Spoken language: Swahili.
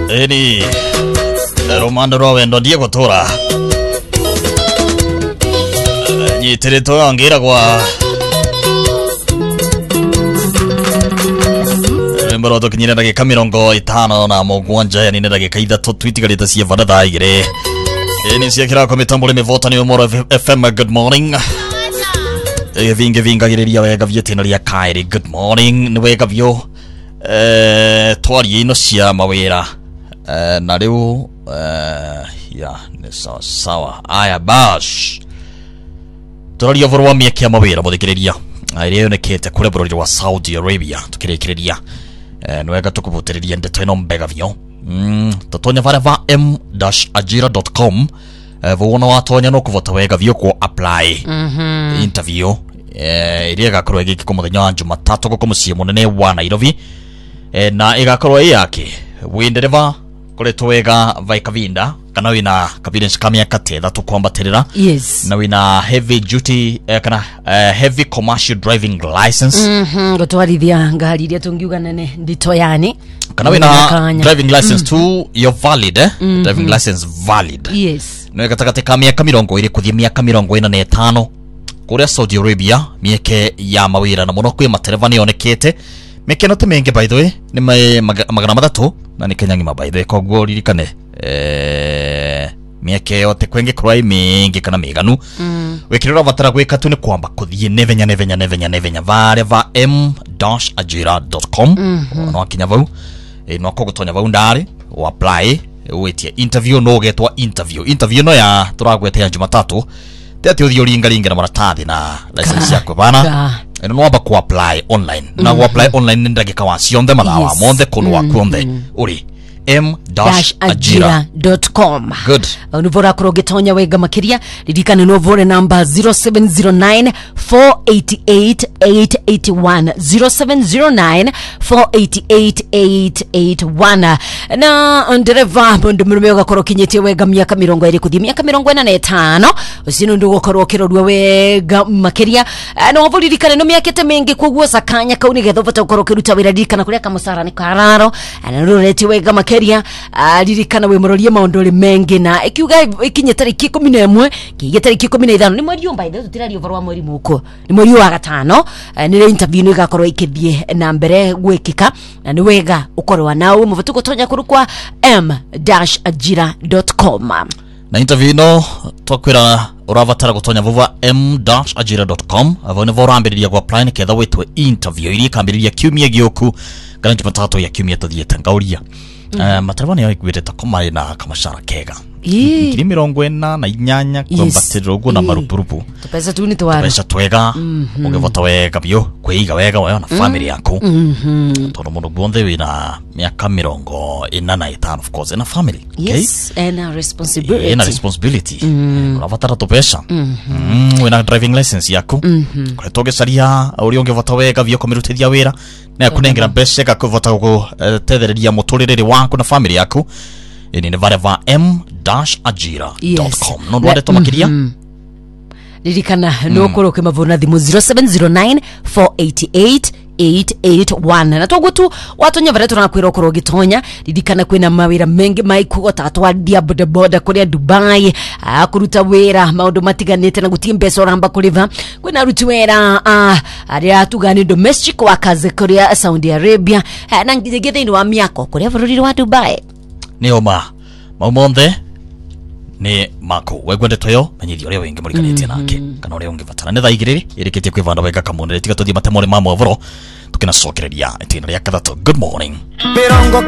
Eni Romando Rovendo Diego Tora Nyitereto angira kwa Mbaro to kinyira dage kamirongo itano na mugwanja yani dage kaida to tweet galita sia vada daigire. Eni sia kira ko mitambo le vota ni Omoro FM. Good morning. Vinga gireria wega vyetina ria kairi. Good morning. Ni wega vyo twari ino cia mawira na riu ya ni sawa aya bash turaria vorwa mieke ya mawira muthikireria aire nekete kure bururi wa Saudi Arabia tukirekireria ni wega tukubuteriria ndeto ino mbega vyo tatonya vare va m-ajira.com vona watonya no kuvota wega vyo ko apply interview iria gakorwo igiki muthenya wa Jumatatu ko muciĩ munene wa Nairobi na igakorwo yake windereva kule twega vai kavinda kana wina kabinets kamya kathetha tukwambatirira yes na wina heavy duty kana heavy commercial driving license gotwarithia ngari iria tungiuga nene ndito yani kana wina driving license too you're valid driving license valid yes no gatagate kamya kamirongo iri kuthia miaka 45 kuria Saudi Arabia mieke ya mawira na muno kwi matereva ni onekete mekeno te menge by the way ni magana mathatu na ni Kenya ngima by the way koguo ririkane mieke yote kwenge kurai mingi kana miganu wekirira vatara gwika tu ni kwamba kuthie nevenya vare va m-ajira.com no akinya vau no kogutonya vau ndari o apply wetie interview no getwa interview no ya turagwete ya Jumatatu tete uthio ringa na maratathi na license yako bana no wamba ku apply online na ku apply online ni ndagika wa cionthe mathawa monthe kunu wa kuonthe uri m-ajira.com good univora kurogetonya wega makiria ririkane no vore number 0709 488 881 0709 488 881 na ndereva bondo murume gakoro kinyetie wega miaka 20 kuthia miaka 45 usino ndugo korwo kirorwa wega makiria no vore ririkane no miakete mengi koguo sakanya kauni getho vota korwo kiruta wira ririkana kuria kamusara ni kararo na rureti wega makiria ririkana we murorie maondole mengi na ikiuga ikinye tariki 11 kiye tariki 15 ni mweri umba ithu tirari overwa mweri muko ni mweri wa gatano ni interview ni gakorwo ikithie na mbere gwikika na ni wega ukorwa nawe muvutu gutonya kuru kwa m-ajira.com na interview no twakwira uravatara gutonya vuva m-ajira.com avone vorambiriria gwa apply ketha wetwe interview iri kambiriria kiumia gioku kana Jumatatu ya kiumia tuthiete ngauria matarabani ya igwireta komari na kamashara kega ngiri 40 na inyanya kwambatira uguo na marupurupu pesa tu ni twara pesa twega ungevota wega bio kwiga wega wewe na family yako tono muno guonthe wina miaka 45 of course na family yes and a responsibility unavatara to pesa wina driving license yako kwa togecaria uri ungevota wega bio komirutithia wira na kunengira pesa kakuvota gutethereria mutuririri wako na family yako ini nevareva m-ajira.com no ndware to makiria ririkana no koroke mavona thimu 0709 488 881 na togo tu watonya vare tunakwira koro gitonya ririkana kwina mawira mengi maikugota atwadia boda kuria Dubai akuruta wira maundu matiganite na gutie mbeca oramba kuriva kwina ruti wira aria tugani domestic workers kuria Saudi Arabia na ngigete ni wa miako kuria bururi wa Dubai ni oma maumonthe ni mako wegwende toyo menyithio ore wengi murikanite nake kana ore ungi vatana ne thaigiriri irikitie kwivanda wega kamunire tiga tuthie matemore mamwe voro tukina cokereria itina ria kathatu. Good morning.